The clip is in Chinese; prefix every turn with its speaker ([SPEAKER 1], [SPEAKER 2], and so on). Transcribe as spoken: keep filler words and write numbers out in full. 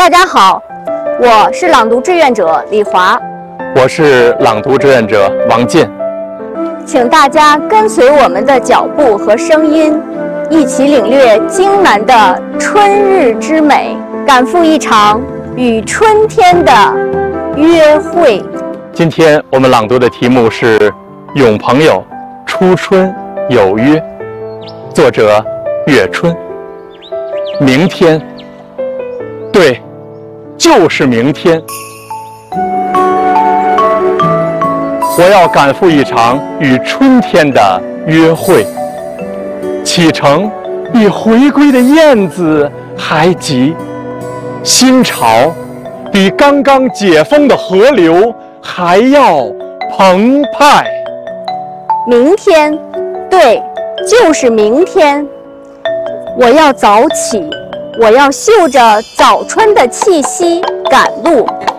[SPEAKER 1] 大家好，我是朗读志愿者李华，
[SPEAKER 2] 我是朗读志愿者王进。
[SPEAKER 1] 请大家跟随我们的脚步和声音，一起领略京南的春日之美，赶赴一场与春天的约会。
[SPEAKER 2] 今天我们朗读的题目是《咏朋友，初春有约》，作者月春。明天，对，就是明天，我要赶赴一场与春天的约会。启程比回归的燕子还急，心潮比刚刚解封的河流还要澎湃。
[SPEAKER 1] 明天，对，就是明天，我要早起，我要嗅着早春的气息赶路。